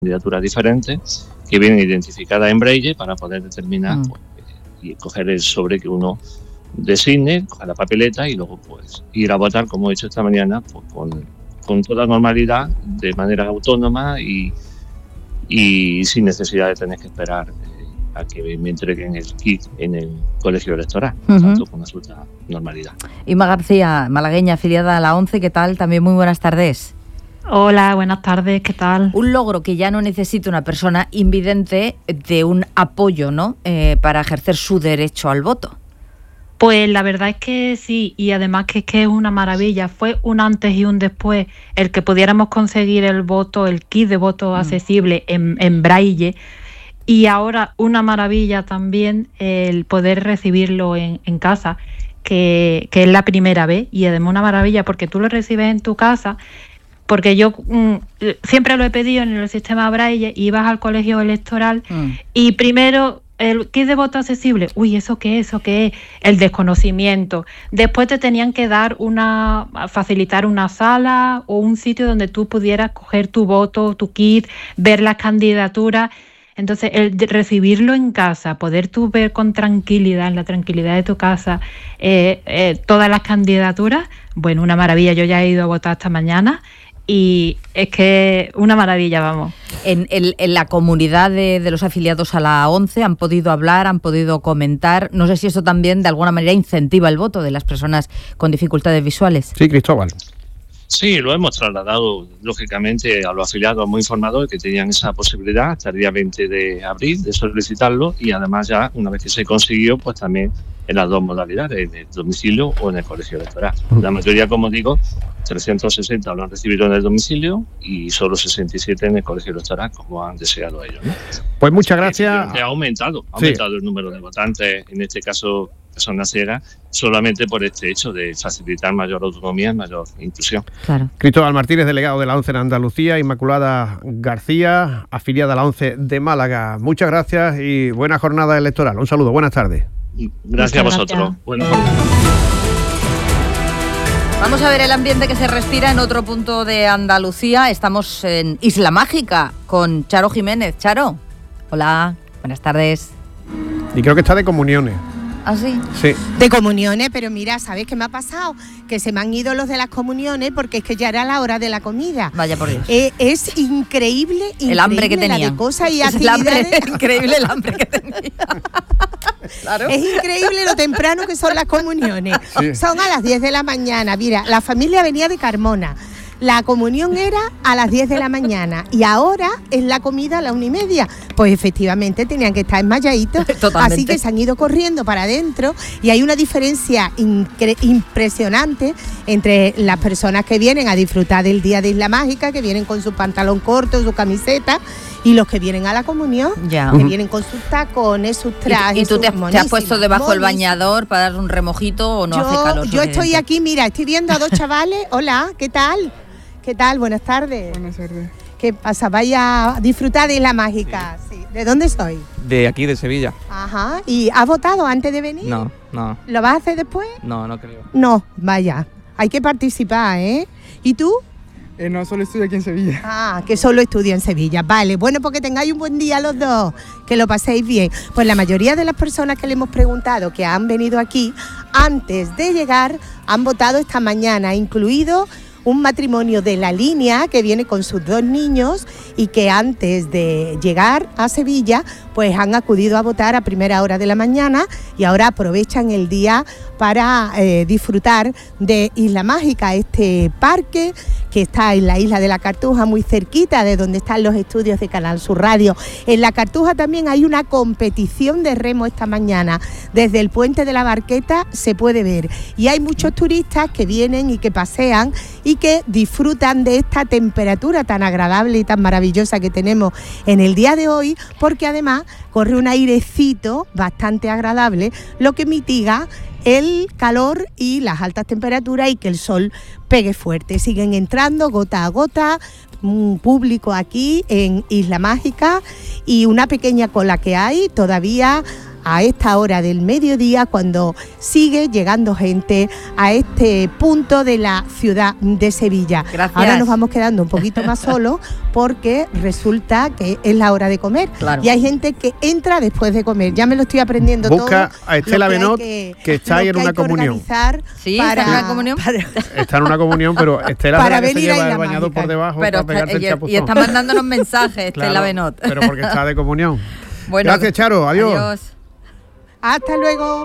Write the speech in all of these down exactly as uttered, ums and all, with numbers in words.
candidaturas diferentes que vienen identificadas en braille para poder determinar mm. pues, y coger el sobre que uno designe, coger la papeleta y luego pues ir a votar, como he hecho esta mañana, pues, con, con toda normalidad, de manera autónoma y, y sin necesidad de tener que esperar eh, a que me entreguen el kit en el colegio electoral, uh-huh. tanto con absoluta normalidad. Inma García, malagueña, afiliada a la ONCE, ¿qué tal? También muy buenas tardes. Hola, buenas tardes, ¿qué tal? Un logro que ya no necesita una persona invidente de un apoyo, ¿no?, eh, para ejercer su derecho al voto. Pues la verdad es que sí, y además que es que es una maravilla. Fue un antes y un después el que pudiéramos conseguir el voto, el kit de voto mm. accesible en, en braille, y ahora una maravilla también el poder recibirlo en, en casa, que, que es la primera vez, y además una maravilla porque tú lo recibes en tu casa. Porque yo mm, siempre lo he pedido en el sistema braille, y ibas al colegio electoral mm. y primero el kit de voto accesible, uy, ¿eso qué es? ¿Eso qué es? El desconocimiento. Después te tenían que dar una, facilitar una sala o un sitio donde tú pudieras coger tu voto, tu kit, ver las candidaturas. Entonces, el de recibirlo en casa, poder tú ver con tranquilidad, en la tranquilidad de tu casa, eh, eh, todas las candidaturas, bueno, una maravilla. Yo ya he ido a votar esta mañana. Y es que una maravilla, vamos. En, en, en la comunidad de, de los afiliados a la ONCE han podido hablar, han podido comentar. No sé si eso también de alguna manera incentiva el voto de las personas con dificultades visuales. Sí, Cristóbal. Sí, lo hemos trasladado, lógicamente, a los afiliados muy informados que tenían esa posibilidad hasta el día veinte de abril de solicitarlo, y además ya, una vez que se consiguió, pues también en las dos modalidades, en el domicilio o en el colegio electoral. La mayoría, como digo, trescientos sesenta lo han recibido en el domicilio y solo sesenta y siete en el colegio electoral, como han deseado ellos, ¿no? Pues muchas gracias. Ha aumentado, ha sí. aumentado el número de votantes, en este caso personas ciegas, solamente por este hecho de facilitar mayor autonomía, mayor inclusión. Claro. Cristóbal Martínez, delegado de la ONCE en Andalucía, Inmaculada García, afiliada a la ONCE de Málaga. Muchas gracias y buena jornada electoral. Un saludo, buenas tardes. Gracias a vosotros. Buenas jornadas. Vamos a ver el ambiente que se respira en otro punto de Andalucía. Estamos en Isla Mágica con Charo Jiménez. Charo, hola, buenas tardes. Y creo que está de comuniones. ¿Ah, sí? Sí. De comuniones, pero mira, ¿sabes qué me ha pasado? Que se me han ido los de las comuniones porque es que ya era la hora de la comida. Vaya por Dios. Eh, es increíble, increíble el hambre que tenía. La de cosas y es actividades. El hambre, increíble el hambre que tenía. Claro. Es increíble lo temprano que son las comuniones. Sí. Son a las diez de la mañana. Mira, la familia venía de Carmona. La comunión era a las diez de la mañana y ahora es la comida a la una y media. Pues efectivamente tenían que estar enmayaditos. Totalmente. Así que se han ido corriendo para adentro y hay una diferencia incre- impresionante entre las personas que vienen a disfrutar del Día de Isla Mágica, que vienen con su pantalón corto, su camiseta, y los que vienen a la comunión, ya. que uh-huh. vienen con sus tacones, sus trajes. ¿Y, y tú te has, te has puesto debajo monísimo. del bañador para dar un remojito o no yo, hace calor? Yo estoy aquí, mira, estoy viendo a dos chavales. Hola, ¿qué tal? ¿Qué tal? Buenas tardes. Buenas tardes. ¿Qué pasa? Vaya a disfrutar de Isla Mágica. Sí. Sí. ¿De dónde soy? De aquí, de Sevilla. Ajá. ¿Y has votado antes de venir? No, no. ¿Lo vas a hacer después? No, no creo. No, vaya. Hay que participar, ¿eh? ¿Y tú? Eh, no, solo estudio aquí en Sevilla. Ah, que solo estudio en Sevilla. Vale, bueno, pues que tengáis un buen día los dos, que lo paséis bien. Pues la mayoría de las personas que le hemos preguntado que han venido aquí, antes de llegar, han votado esta mañana, incluido un matrimonio de La Línea que viene con sus dos niños y que antes de llegar a Sevilla pues han acudido a votar a primera hora de la mañana y ahora aprovechan el día para eh, disfrutar de Isla Mágica, este parque que está en la isla de la Cartuja, muy cerquita de donde están los estudios de Canal Sur Radio. En la Cartuja también hay una competición de remo esta mañana. Desde el puente de la Barqueta se puede ver. Y hay muchos turistas que vienen y que pasean y que disfrutan de esta temperatura tan agradable y tan maravillosa que tenemos en el día de hoy, porque además corre un airecito bastante agradable, lo que mitiga el calor y las altas temperaturas y que el sol pegue fuerte. Siguen entrando gota a gota un público aquí en Isla Mágica y una pequeña cola que hay todavía a esta hora del mediodía, cuando sigue llegando gente a este punto de la ciudad de Sevilla. Gracias. Ahora nos vamos quedando un poquito más solos porque resulta que es la hora de comer. Claro. Y hay gente que entra después de comer. Ya me lo estoy aprendiendo Busca todo. a Estela lo que hay Benot, que, que está lo ahí en que hay una que comunión. organizar Sí, para, está en una comunión. para- Está en una comunión, pero Estela es Para la que se venir a lleva Isla el bañador Mágica. por debajo Pero para pegarse el está, y, chapuzón. y está mandándonos mensajes, Estela Claro, Benot. pero porque está de comunión. Bueno, Gracias, Charo. Adiós. Adiós. Hasta luego.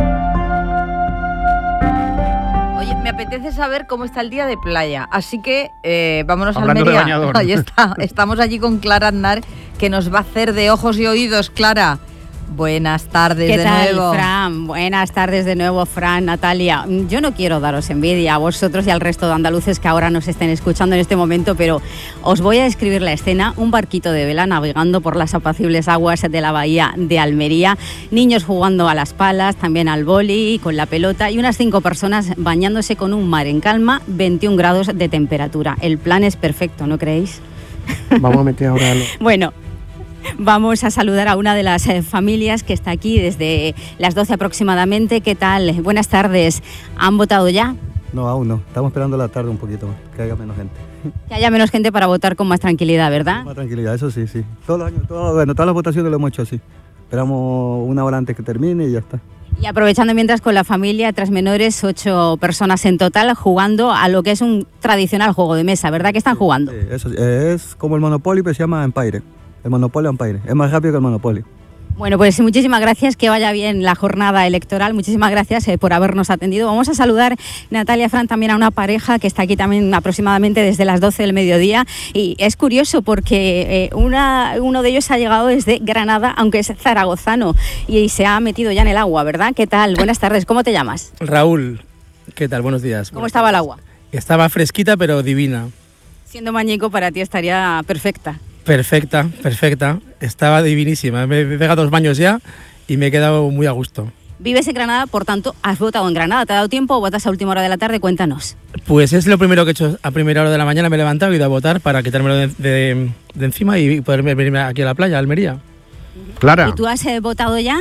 Oye, me apetece saber cómo está el día de playa, así que eh, vámonos Hablando a de Almería. bañador. Ahí está, estamos allí con Clara Aznar, que nos va a hacer de ojos y oídos. Clara, buenas tardes ¿Qué de tal, nuevo. Fran? Buenas tardes de nuevo, Fran, Natalia. Yo no quiero daros envidia a vosotros y al resto de andaluces que ahora nos estén escuchando en este momento, pero os voy a describir la escena: un barquito de vela navegando por las apacibles aguas de la bahía de Almería, niños jugando a las palas, también al vóley con la pelota, y unas cinco personas bañándose con un mar en calma, veintiún grados de temperatura. El plan es perfecto, ¿no creéis? Vamos a meter ahora... Lo... Bueno, vamos a saludar a una de las eh, familias que está aquí desde las doce aproximadamente. ¿Qué tal? Buenas tardes. ¿Han votado ya? No, aún no. Estamos esperando la tarde un poquito más, que haya menos gente. Que haya menos gente para votar con más tranquilidad, ¿verdad? Más tranquilidad, eso sí, sí. Todos los años, todo, bueno, todas las votaciones lo hemos hecho así. Esperamos una hora antes que termine y ya está. Y aprovechando mientras con la familia, tres menores, ocho personas en total, jugando a lo que es un tradicional juego de mesa, ¿verdad? ¿Qué están jugando? Sí, eso sí, es como el Monopoly, pero se llama Empire. El Monopoly Empire. Es más rápido que el Monopoly. Bueno, pues muchísimas gracias, que vaya bien la jornada electoral, muchísimas gracias eh, por habernos atendido. Vamos a saludar, Natalia, Fran, también a una pareja que está aquí también aproximadamente desde las doce del mediodía, y es curioso porque eh, una, uno de ellos ha llegado desde Granada, aunque es zaragozano, y, y se ha metido ya en el agua, ¿verdad? ¿Qué tal? Buenas tardes, ¿cómo te llamas? Raúl, ¿qué tal? Buenos días. ¿Cómo estaba el agua? Estaba fresquita pero divina. Siendo mañico para ti estaría perfecta. Perfecta, perfecta. Estaba divinísima. Me he pegado dos baños ya y me he quedado muy a gusto. Vives en Granada, por tanto, has votado en Granada. ¿Te ha dado tiempo o votas a última hora de la tarde? Cuéntanos. Pues es lo primero que he hecho. A primera hora de la mañana me he levantado y he ido a votar para quitármelo de, de, de encima y poder venirme aquí a la playa, a Almería. Clara. ¿Y tú has eh, votado ya?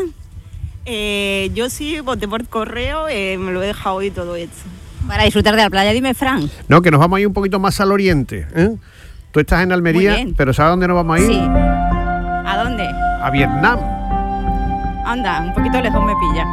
Eh, yo sí voté por correo, eh, me lo he dejado hoy todo hecho. Para disfrutar de la playa, dime, Fran. No, que nos vamos a ir un poquito más al oriente, ¿eh? Tú estás en Almería, Muy bien. pero ¿sabes dónde nos vamos a ir? Sí. ¿A dónde? A Vietnam. Anda, un poquito lejos me pilla.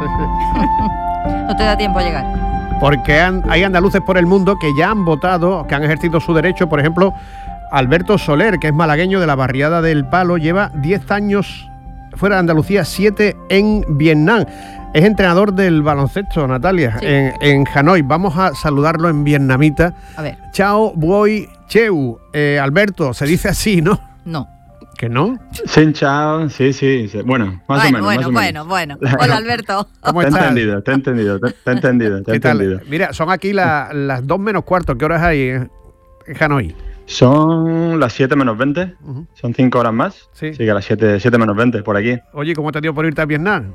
No te da tiempo a llegar. Porque han- hay andaluces por el mundo que ya han votado, que han ejercido su derecho. Por ejemplo, Alberto Soler, que es malagueño de la barriada del Palo, lleva diez años fuera de Andalucía, siete en Vietnam. Es entrenador del baloncesto, Natalia, Sí. en, en Hanoi. Vamos a saludarlo en vietnamita. A ver, Chao, Boi Cheu. Eh, Alberto, se dice así, ¿no? no. ¿Que no? Sin chao, sí, sí, sí. Bueno, más bueno, o menos. bueno, más o bueno, bueno. Hola, Alberto. ¿Cómo Te he estás? entendido, te he entendido, te te he entendido, te he ¿Qué tal? entendido. Mira, son aquí la- las dos menos cuarto. ¿Qué horas hay en en Hanoi? Son las siete menos veinte, Ujú. son cinco horas más. Sí. Sí, que a las siete menos veinte, por aquí. Oye, ¿cómo te dio por irte a Vietnam?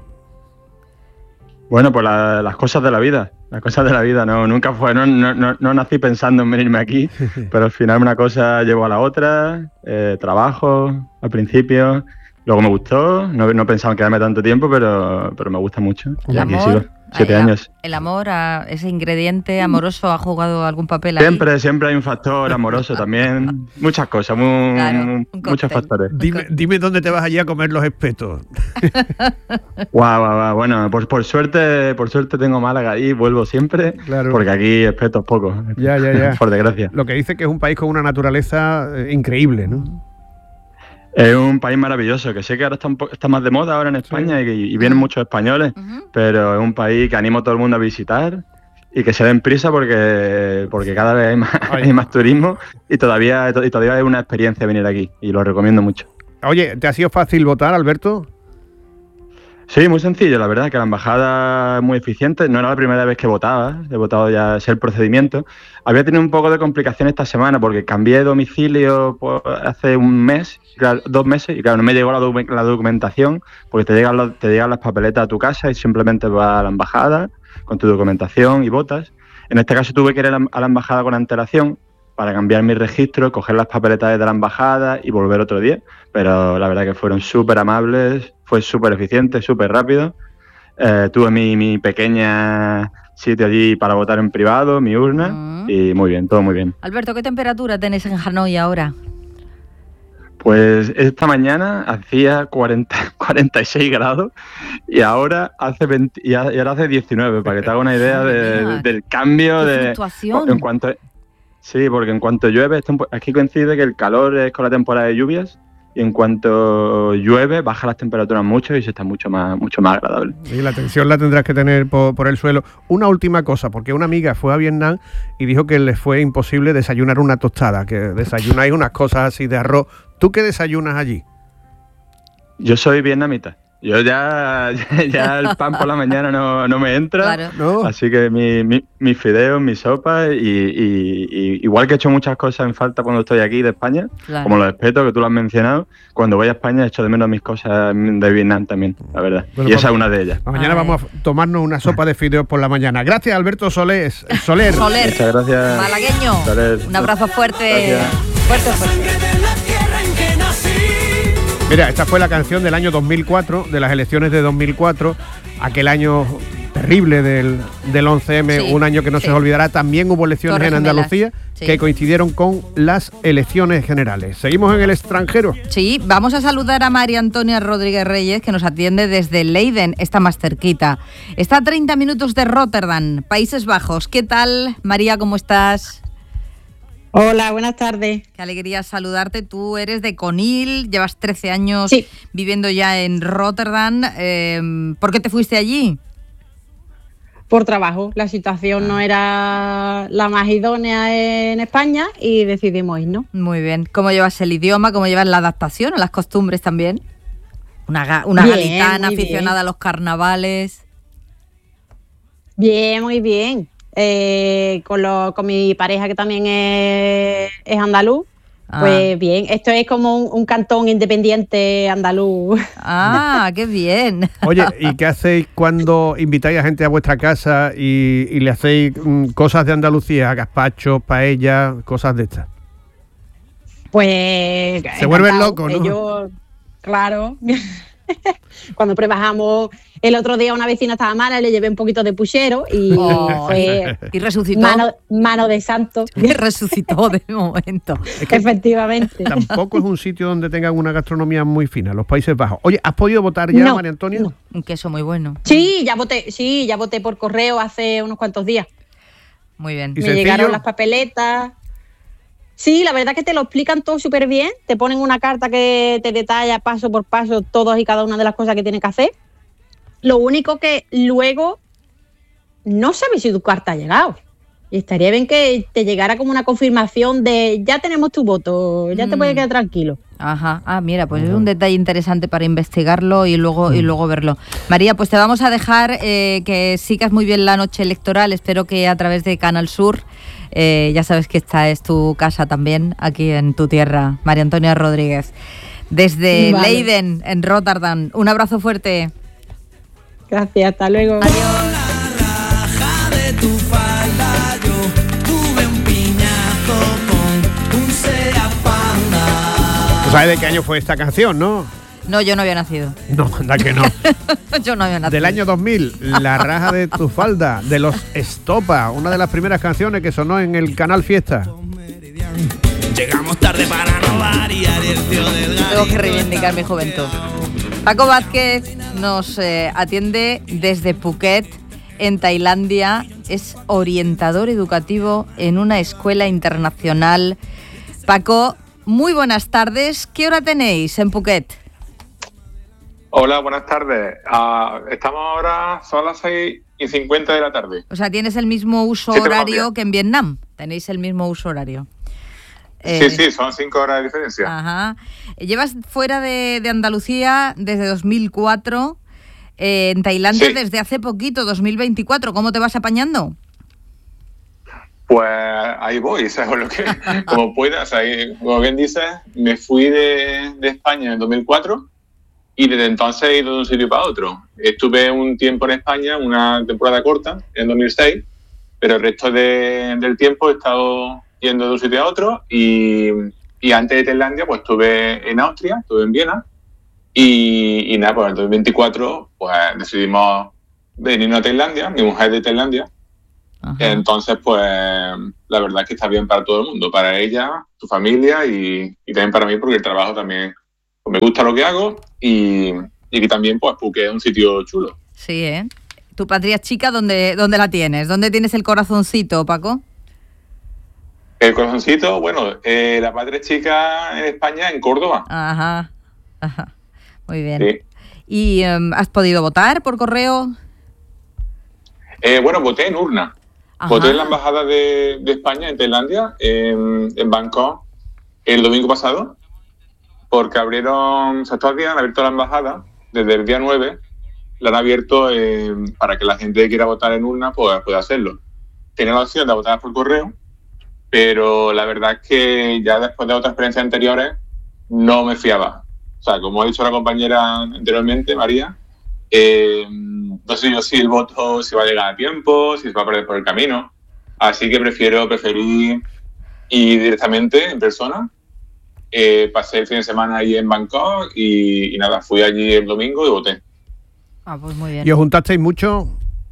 Bueno, pues la- las cosas de la vida, las cosas de la vida, no, nunca fue, no, no, no, no nací pensando en venirme aquí, pero al final una cosa llevó a la otra, eh, trabajo al principio, luego me gustó, no, no pensaba en quedarme tanto tiempo, pero, pero me gusta mucho. El Y aquí amor, sigo, siete el- años. El amor, a ese ingrediente amoroso, ¿ha jugado algún papel ahí? Siempre, siempre hay un factor amoroso también, muchas cosas, muy- Claro, un muchos cóctel. factores. Dime, dime dónde te vas allí a comer los espetos. Guau, guau, guau. Bueno, por, por suerte, por suerte tengo Málaga y vuelvo siempre, Claro. porque aquí espetos pocos, Ya, ya, ya. por desgracia. Lo que dice que es un país con una naturaleza eh, increíble, ¿no? Es un país maravilloso, que sé que ahora está, un po- está más de moda ahora en España y, y vienen muchos españoles, Ujú. pero es un país que animo a todo el mundo a visitar y que se den prisa porque, porque cada vez hay más, Ay. hay más turismo y todavía, y todavía es una experiencia venir aquí y lo recomiendo mucho. Oye, ¿te ha sido fácil votar, Alberto? Sí, muy sencillo, la verdad, que la embajada es muy eficiente. No era la primera vez que votaba, he votado ya, sé el procedimiento. Había tenido un poco de complicación esta semana porque cambié de domicilio pues, hace un mes, claro, dos meses, y claro, no me llegó la, docu- la documentación, porque te llegan, los- te llegan las papeletas a tu casa y simplemente vas a la embajada con tu documentación y votas. En este caso tuve que ir a la, a la embajada con antelación para cambiar mi registro, coger las papeletas de la embajada y volver otro día. Pero la verdad que fueron súper amables, fue súper eficiente, súper rápido. Eh, tuve mi, mi pequeña sitio allí para votar en privado, mi urna, uh-huh. y muy bien, todo muy bien. Alberto, ¿qué temperatura tenéis en Hanoi ahora? Pues esta mañana hacía cuarenta, cuarenta y seis grados y ahora hace veinte, y ahora hace diecinueve, para que te haga una idea de, de, del cambio de fluctuación. En cuanto sí, porque en cuanto llueve, aquí coincide que el calor es con la temporada de lluvias y en cuanto llueve baja las temperaturas mucho y se está mucho más mucho más agradable. Y la tensión la tendrás que tener por, por el suelo. Una última cosa, porque una amiga fue a Vietnam y dijo que le fue imposible desayunar una tostada, que desayunáis unas cosas así de arroz. ¿Tú qué desayunas allí? Yo soy vietnamita. Yo ya, ya, ya el pan por la mañana no, no me entra, claro. ¿No? Así que mi, mi, mis fideos, mi sopa, y, y, y igual que he hecho muchas cosas en falta cuando estoy aquí de España, claro. Como los espetos que tú lo has mencionado, cuando voy a España echo de menos mis cosas de Vietnam también, la verdad. Bueno, y esa es una de ellas. Mañana Ay. vamos a tomarnos una sopa de fideos por la mañana. Gracias, Alberto Soler. Soler. Soler. Muchas gracias. Malagueño. Soler. Un abrazo fuerte. Gracias. Fuerte, fuerte. Mira, esta fue la canción del año dos mil cuatro, de las elecciones de dos mil cuatro, aquel año terrible del, del once eme, sí, un año que no sí. se olvidará. También hubo elecciones Torres en Andalucía sí. que coincidieron con las elecciones generales. Seguimos en el extranjero. Sí, vamos a saludar a María Antonia Rodríguez Reyes, que nos atiende desde Leiden, está más cerquita. Está a treinta minutos de Rotterdam, Países Bajos. ¿Qué tal, María? ¿Cómo estás? Hola, buenas tardes. Qué alegría saludarte. Tú eres de Conil, llevas trece años sí. viviendo ya en Rotterdam. Eh, ¿Por qué te fuiste allí? Por trabajo. La situación ah. no era la más idónea en España y decidimos irnos. Muy bien. ¿Cómo llevas el idioma? ¿Cómo llevas la adaptación a las costumbres también? Una, una bien, galitana aficionada bien. a los carnavales. Bien, muy bien. Eh, con, lo, con mi pareja que también es, es andaluz, ah. pues bien, esto es como un, un cantón independiente andaluz. Ah, qué bien. Oye, ¿y qué hacéis cuando invitáis a gente a vuestra casa y, y le hacéis mm, cosas de Andalucía, gazpacho, paella, cosas de estas? Pues... Se vuelven locos, ¿no? Ellos, claro... Cuando prebajamos el otro día, una vecina estaba mala, le llevé un poquito de puchero y oh, fue y resucitó. Mano, mano de santo. Y resucitó de momento. Es que efectivamente. Tampoco es un sitio donde tengan una gastronomía muy fina, los Países Bajos. Oye, ¿has podido votar ya, no, María Antonia? No. Un queso muy bueno. Sí, ya voté, sí, ya voté por correo hace unos cuantos días. Muy bien. Me sencillo? llegaron las papeletas. Sí, la verdad que te lo explican todo súper bien, te ponen una carta que te detalla paso por paso todas y cada una de las cosas que tienes que hacer. Lo único que luego no sabes si tu carta ha llegado. Y estaría bien que te llegara como una confirmación de ya tenemos tu voto, ya mm. te puedes quedar tranquilo. Ajá, ah, mira, pues uh-huh. es un detalle interesante para investigarlo y luego, uh-huh. y luego verlo. María, pues te vamos a dejar eh, que sigas muy bien la noche electoral, espero que a través de Canal Sur. Eh, ya sabes que esta es tu casa también, aquí en tu tierra, María Antonia Rodríguez. Desde vale. Leiden, en Rotterdam. Un abrazo fuerte. Gracias, hasta luego. Adiós. ¿Tú sabes de qué año fue esta canción, no? No, yo no había nacido. No, anda que no. Yo no había nacido. Del año dos mil, La raja de tu falda, de los Estopa, una de las primeras canciones que sonó en el canal Fiesta. Llegamos tarde para no variar el tío del gallo. Tengo que reivindicar mi juventud. Paco Vázquez nos eh, atiende desde Phuket, en Tailandia. Es orientador educativo en una escuela internacional. Paco, muy buenas tardes. ¿Qué hora tenéis en Phuket? Hola, buenas tardes. Uh, estamos ahora, son las seis y cincuenta de la tarde. O sea, ¿tienes el mismo uso horario que en Vietnam? ¿Tenéis el mismo uso horario? Eh, sí, sí, son cinco horas de diferencia. Ajá. Llevas fuera de, de Andalucía desde dos mil cuatro, eh, en Tailandia sí. desde hace poquito, dos mil veinticuatro. ¿Cómo te vas apañando? Pues ahí voy, ¿sabes? Lo que, como puedas. Ahí, como bien dices, me fui de, de España en dos mil cuatro. Y desde entonces he ido de un sitio para otro. Estuve un tiempo en España, una temporada corta, en dos mil seis, pero el resto de, del tiempo he estado yendo de un sitio a otro y, y antes de Tailandia pues estuve en Austria, estuve en Viena y, y nada, pues en dos mil veinticuatro pues decidimos venirnos a Tailandia, mi mujer es de Tailandia. Ajá. Entonces pues la verdad es que está bien para todo el mundo, para ella, su familia y, y también para mí porque el trabajo también pues, me gusta lo que hago y, y que también pues Phuket es un sitio chulo. Sí, ¿eh? ¿Tu patria chica dónde, dónde la tienes? ¿Dónde tienes el corazoncito, Paco? El corazoncito, bueno, eh, la patria chica en España, en Córdoba. Ajá, ajá. Muy bien. Sí. ¿Y um, has podido votar por correo? Eh, bueno, voté en urna. Ajá. Voté en la embajada de, de España en Tailandia, en, en Bangkok, el domingo pasado, porque abrieron, o sea, todavía han abierto la embajada desde el día nueve, la han abierto eh, para que la gente que quiera votar en urna pues, pueda hacerlo. Tenía la opción de votar por correo, pero la verdad es que ya después de otras experiencias anteriores no me fiaba. O sea, como ha dicho la compañera anteriormente, María, eh, no sé yo si el voto si va a llegar a tiempo, si se va a perder por el camino. Así que prefiero, preferí ir directamente en persona. Eh, pasé el fin de semana ahí en Bangkok y, y nada, fui allí el domingo y voté. Ah, pues muy bien. ¿Y os juntasteis mucho?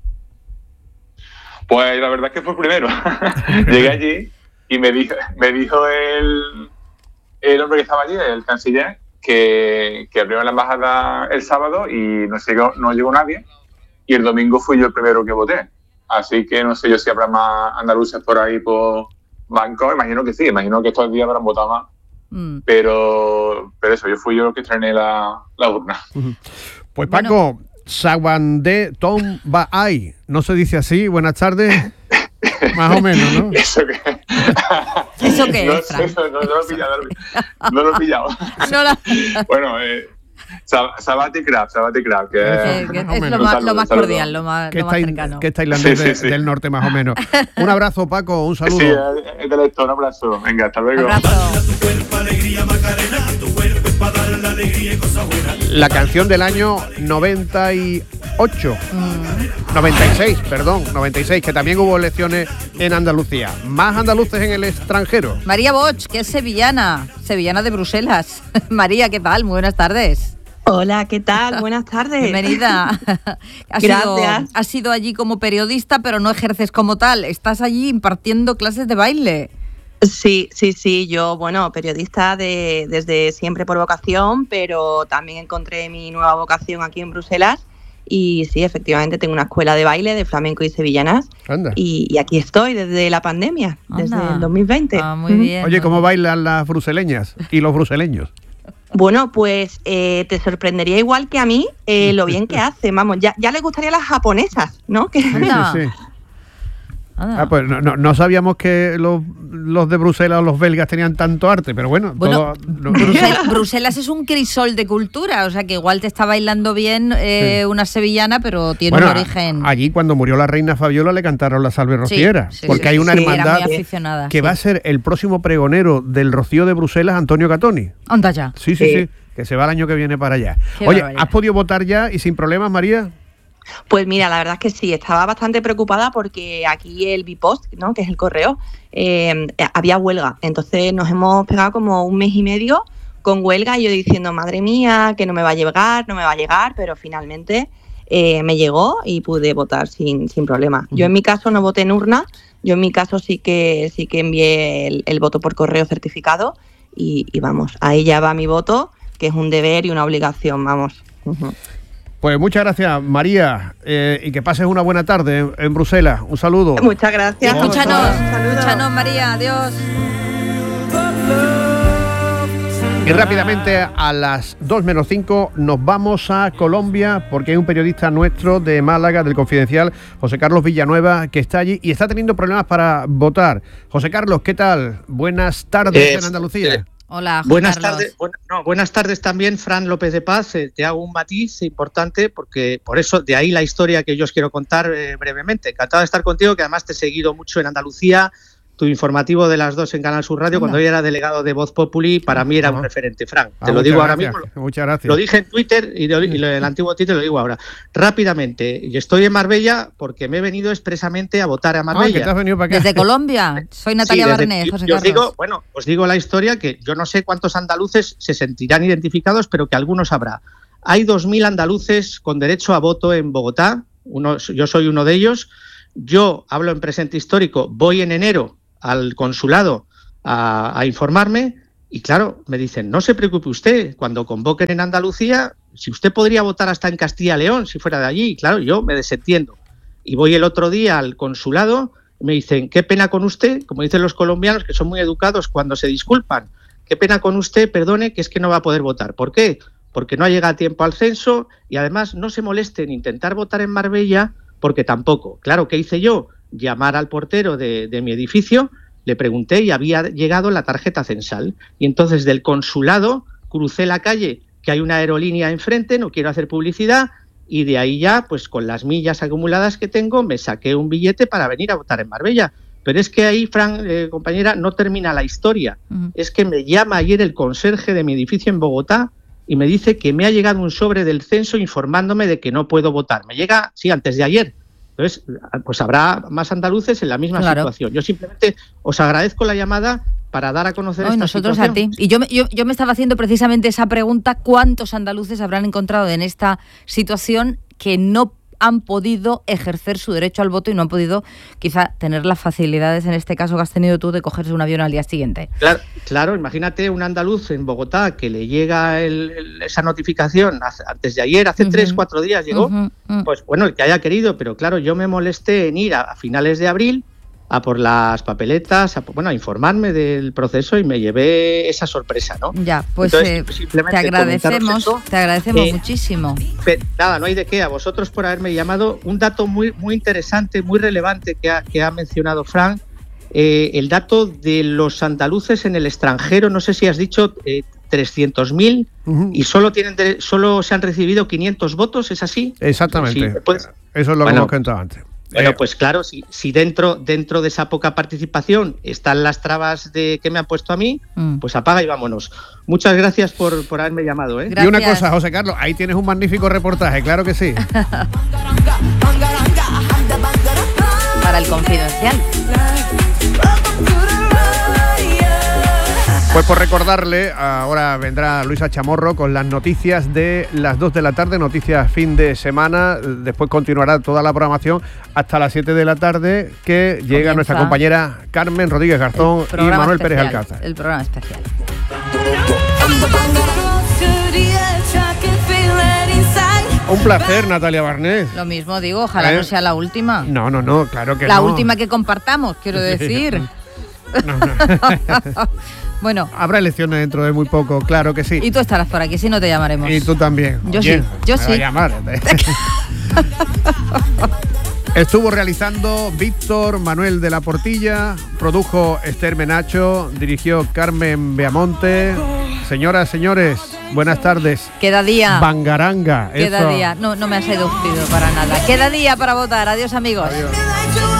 Pues la verdad es que fue el primero. Llegué allí y me dijo, me dijo el, el hombre que estaba allí, el canciller, que, que abrió la embajada el sábado y no llegó, no llegó nadie. Y el domingo fui yo el primero que voté. Así que no sé yo si habrá más andaluces por ahí por Bangkok. Imagino que sí, imagino que estos días habrán votado más. Mm. Pero, pero eso, yo fui yo el que estrené la, la urna. Pues Paco, bueno. Sawandé Tom Baay, ¿no se dice así? Buenas tardes. Más o menos, ¿no? ¿Eso qué? ¿Eso qué no, es, Fran? Eso, no, no lo he pillado. No lo he pillado. No la... Bueno, eh, Sabati Crab, Sabati Crab, que, eh, que es lo más, lo más cordial, lo más, lo más cercano. Que es tailandés sí, sí, sí. del norte, más o menos. Un abrazo, Paco, un saludo. Sí, es del esto, un abrazo. Venga, hasta luego. La canción del año noventa y ocho, mm. noventa y seis, perdón, noventa y seis, que también hubo elecciones en Andalucía. Más andaluces en el extranjero. María Boch, que es sevillana, sevillana de Bruselas. María, ¿qué tal? Muy buenas tardes. Hola, ¿qué tal? Buenas tardes. Bienvenida. Has Gracias. Sido, has sido allí como periodista, pero no ejerces como tal. Estás allí impartiendo clases de baile. Sí, sí, sí. Yo, bueno, periodista de, desde siempre por vocación, pero también encontré mi nueva vocación aquí en Bruselas. Y sí, efectivamente, tengo una escuela de baile de flamenco y sevillanas. Y, y aquí estoy desde la pandemia, Anda. desde el dos mil veinte. Ah, muy bien. Oye, ¿cómo bailan las bruseleñas y los bruseleños? Bueno, pues eh, te sorprendería igual que a mí eh, lo bien que hacen. Vamos, ya, ya les gustaría a las japonesas, ¿no? Que... Sí, sí, sí. Ah, pues no, no, no sabíamos que los, los de Bruselas o los belgas tenían tanto arte, pero bueno. bueno todo, no. Bruselas, Bruselas es un crisol de cultura, o sea que igual te está bailando bien eh, sí. una sevillana, pero tiene bueno, un origen... Allí cuando murió la reina Fabiola le cantaron la Salve Rociera, sí, sí, porque sí, hay una sí, hermandad que sí. va a ser el próximo pregonero del Rocío de Bruselas, Antonio Catoni. Anda ya. Sí, sí, sí, sí, que se va el año que viene para allá. Qué Oye, barbaridad. ¿Has podido votar ya y sin problemas, María? Pues mira, la verdad es que sí, estaba bastante preocupada porque aquí el Bipost, ¿no?, que es el correo, eh, había huelga. Entonces nos hemos pegado como un mes y medio con huelga y yo diciendo, madre mía, que no me va a llegar, no me va a llegar, pero finalmente eh, me llegó y pude votar sin, sin problema. Yo en mi caso no voté en urna, yo en mi caso sí que sí que envié el, el voto por correo certificado y, y vamos, ahí ya va mi voto, que es un deber y una obligación, vamos. Uh-huh. Pues muchas gracias, María, eh, y que pases una buena tarde en, en Bruselas. Un saludo. Muchas gracias. Y escúchanos, escúchanos, María, adiós. Y rápidamente a las dos menos cinco nos vamos a Colombia porque hay un periodista nuestro de Málaga, del Confidencial, José Carlos Villanueva, que está allí y está teniendo problemas para votar. José Carlos, ¿qué tal? Buenas tardes eh, en Andalucía. Eh. Hola, Juan buenas Carlos. tardes. Bueno, no, buenas tardes también, Fran López de Paz. Eh, te hago un matiz importante porque por eso de ahí la historia que yo os quiero contar eh, brevemente. Encantado de estar contigo, que además te he seguido mucho en Andalucía tu informativo de las dos en Canal Sur Radio, Anda. cuando yo era delegado de Voz Populi, para mí era un referente, Fran. Ah, Te lo digo ahora gracias, mismo. Muchas gracias. Lo dije en Twitter y, lo, y lo, el antiguo Twitter lo digo ahora. Rápidamente, y estoy en Marbella porque me he venido expresamente a votar a Marbella. Ah, que te has venido para acá. Desde Colombia. Soy Natalia Sí, desde- Barnés, y- José y os Carlos. digo, bueno, os digo la historia que yo no sé cuántos andaluces se sentirán identificados, pero que algunos habrá. Hay dos mil andaluces con derecho a voto en Bogotá. Uno, yo soy uno de ellos. Yo hablo en presente histórico. Voy en enero al consulado a, a informarme y claro, me dicen, no se preocupe usted, cuando convoquen en Andalucía, si usted podría votar hasta en Castilla y León, si fuera de allí. Y claro, yo me desentiendo. Y voy el otro día al consulado, me dicen, qué pena con usted, como dicen los colombianos, que son muy educados cuando se disculpan, qué pena con usted, perdone, que es que no va a poder votar. ¿Por qué? Porque no ha llegado a tiempo al censo y además no se moleste en intentar votar en Marbella, porque tampoco. Claro, ¿qué hice yo? Llamar al portero de, de mi edificio, le pregunté y había llegado la tarjeta censal. Y entonces del consulado crucé la calle, que hay una aerolínea enfrente, no quiero hacer publicidad, y de ahí ya, pues con las millas acumuladas que tengo, me saqué un billete para venir a votar en Marbella. Pero es que ahí, Fran, eh, compañera, no termina la historia. Ujú. Es que me llama ayer el conserje de mi edificio en Bogotá y me dice que me ha llegado un sobre del censo informándome de que no puedo votar. Me llega, sí, antes de ayer. Entonces, pues habrá más andaluces en la misma Claro. situación. Yo simplemente os agradezco la llamada para dar a conocer Hoy esta nosotros situación. a ti. Y yo, me- yo, yo me estaba haciendo precisamente esa pregunta, ¿cuántos andaluces habrán encontrado en esta situación que no han podido ejercer su derecho al voto y no han podido quizá tener las facilidades en este caso que has tenido tú de cogerse un avión al día siguiente? Claro, claro, imagínate un andaluz en Bogotá que le llega el- el- esa notificación hace- antes de ayer, hace Ujú. tres, cuatro días llegó, Ujú, ujú. pues bueno, el que haya querido, pero claro, yo me molesté en ir a, a finales de abril a por las papeletas, a, por- bueno, a informarme del proceso y me llevé esa sorpresa, ¿no? Ya, pues Entonces, eh, simplemente te agradecemos, comentaros eso. te agradecemos Eh, muchísimo. Pe- Nada, no hay de qué. A vosotros por haberme llamado. Un dato muy, muy interesante, muy relevante que ha, que ha mencionado Fran, eh, el dato de los andaluces en el extranjero. No sé si has dicho eh, trescientos mil y solo tienen dere- solo se han recibido quinientos votos, ¿es así? Exactamente. Sí, pues- Eso es lo que Bueno. hemos contado antes. Bueno, Eh, pues claro, si, si dentro, dentro de esa poca participación están las trabas de que me han puesto a mí, Mm. pues apaga y vámonos. Muchas gracias por, por haberme llamado. ¿eh? Y una cosa, José Carlos, ahí tienes un magnífico reportaje, claro que sí. Para el confidencial. Pues por recordarle, ahora vendrá Luisa Chamorro con las noticias de las dos de la tarde, noticias fin de semana. Después continuará toda la programación hasta las siete de la tarde, que llega Comienza nuestra compañera Carmen Rodríguez Garzón y Programa Manuel Pérez especial, Alcázar. El programa especial. Un placer, Natalia Barnés. Lo mismo digo, ojalá ¿Eh? no sea la última. No, no, no, claro que la no. última que compartamos, quiero decir. Bueno. Habrá elecciones dentro de muy poco, claro que sí. Y tú estarás por aquí, si no te llamaremos. Y tú también. Yo Oye, sí, yo me va a sí. llamar. Estuvo realizando Víctor Manuel de la Portilla, produjo Esther Menacho, dirigió Carmen Beamonte. Señoras, señores, buenas tardes. Queda día. Bangaranga. Queda eso. día. No, no me ha seducido para nada. Queda día para votar. Adiós, amigos. Adiós.